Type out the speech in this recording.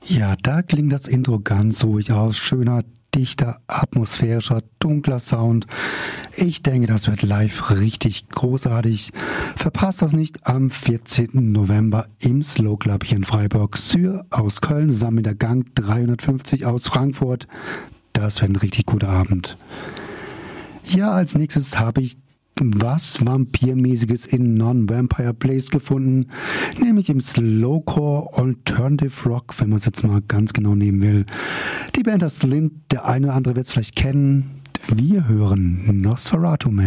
Ja, da klingt das Intro ganz ruhig aus. Schöner, dichter, atmosphärischer, dunkler Sound. Ich denke, das wird live richtig großartig. Verpasst das nicht am 14. November im Slow Club hier in Freiburg. Syr aus Köln zusammen mit der Gang 350 aus Frankfurt. Das wird ein richtig guter Abend. Ja, als nächstes habe ich was Vampirmäßiges in Non-Vampire Place gefunden, nämlich im Slowcore Alternative Rock, wenn man es jetzt mal ganz genau nehmen will. Die Band heißt Slint, der eine oder andere wird es vielleicht kennen. Wir hören Nosferatu Man.